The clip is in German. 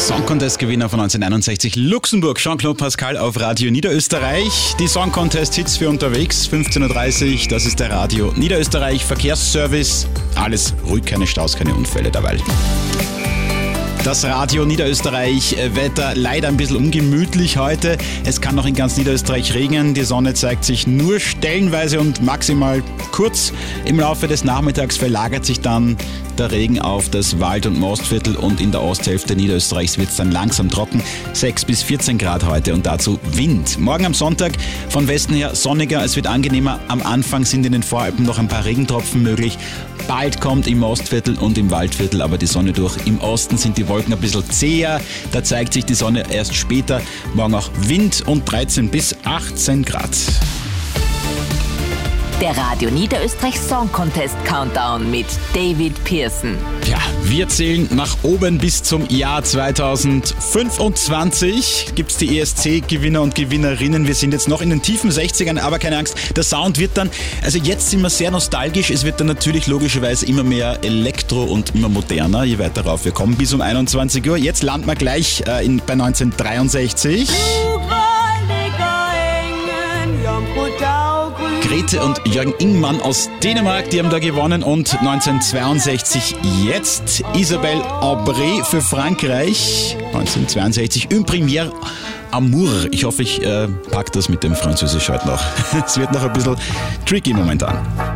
Song Contest Gewinner von 1961 Luxemburg, Jean-Claude Pascal auf Radio Niederösterreich. Die Song Contest Hits für unterwegs, 15.30 Uhr, das ist der Radio Niederösterreich Verkehrsservice. Alles ruhig, keine Staus, keine Unfälle dabei. Das Radio Niederösterreich Wetter leider ein bisschen ungemütlich heute. Es kann noch in ganz Niederösterreich regnen. Die Sonne zeigt sich nur stellenweise und maximal kurz. Im Laufe des Nachmittags verlagert sich dann der Regen auf das Wald- und Mostviertel und in der Osthälfte Niederösterreichs wird es dann langsam trocken. 6 bis 14 Grad heute und dazu Wind. Morgen am Sonntag von Westen her sonniger, es wird angenehmer. Am Anfang sind in den Voralpen noch ein paar Regentropfen möglich. Bald kommt im Mostviertel und im Waldviertel aber die Sonne durch. Im Osten sind die Wolken ein bisschen zäher, da zeigt sich die Sonne erst später. Morgen auch Wind und 13 bis 18 Grad. Der Radio Niederösterreich Song Contest Countdown mit David Pearson. Ja, wir zählen nach oben bis zum Jahr 2025. Gibt's die ESC-Gewinner und Gewinnerinnen. Wir sind jetzt noch in den tiefen 60ern, aber keine Angst, der Sound wird dann, also jetzt sind wir sehr nostalgisch, es wird dann natürlich logischerweise immer mehr Elektro und immer moderner, je weiter rauf wir kommen, bis um 21 Uhr. Jetzt landen wir gleich bei 1963. Grete und Jürgen Ingmann aus Dänemark, die haben da gewonnen und 1962 jetzt Isabelle Aubray für Frankreich, 1962 Une Première Amour. Ich hoffe, ich pack das mit dem Französisch heute noch. Es wird noch ein bisschen tricky momentan.